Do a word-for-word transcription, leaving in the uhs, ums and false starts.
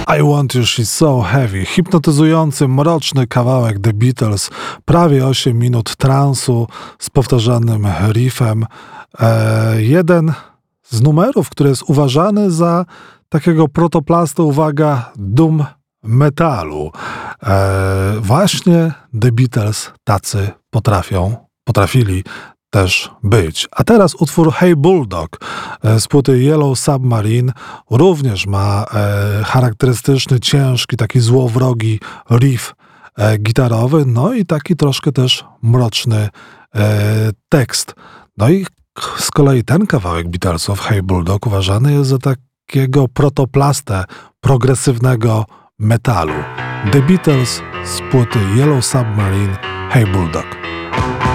I Want You, She's So Heavy. Hipnotyzujący, mroczny kawałek The Beatles. Prawie osiem minut transu z powtarzanym riffem. E, jeden z numerów, który jest uważany za takiego protoplastę, uwaga, doom metalu. E, właśnie The Beatles tacy potrafią, potrafili też być. A teraz utwór Hey Bulldog z płyty Yellow Submarine również ma e, charakterystyczny, ciężki, taki złowrogi riff e, gitarowy, no i taki troszkę też mroczny e, tekst. No i z kolei ten kawałek Beatlesów, Hey Bulldog, uważany jest za takiego protoplastę progresywnego metalu. The Beatles z płyty Yellow Submarine, Hey Bulldog.